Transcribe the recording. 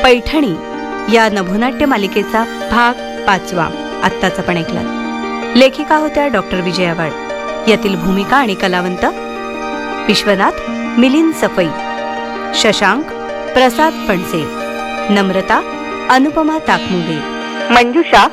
पैठणी या नभोनाट्य मालिकेचा भाग 5 आत्ताच आपण ऐकलात. लेखिका होत्या डॉक्टर विजया वाड. यातील भूमिका आणि कलावंत: विश्वनाथ मिलिंद सफई, शशांक प्रसाद फणसे, नम्रता अनुपमा ताकमुगे, मंजुषा